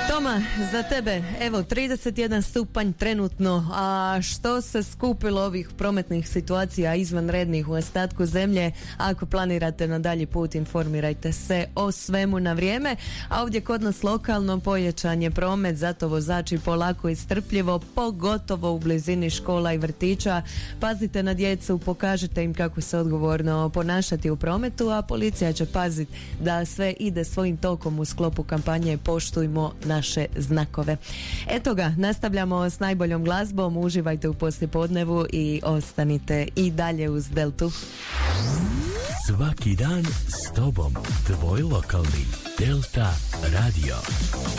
Toma, za tebe, evo 31 stupanj trenutno, a što se skupilo ovih prometnih situacija izvanrednih u ostatku zemlje? Ako planirate na dalji put, informirajte se o svemu na vrijeme, a ovdje kod nas lokalno pojačan je promet, zato vozači polako i strpljivo, pogotovo u blizini škola i vrtića. Pazite na djecu, pokažite im kako se odgovorno ponašati u prometu, a policija će paziti da sve ide svojim tokom u sklopu kampanje Poštujmo naše znakove. Eto ga, nastavljamo s najboljom glazbom, uživajte u poslijepodnevu i ostanite i dalje uz Deltu. Svaki dan s tobom, tvoj lokalni Delta Radio.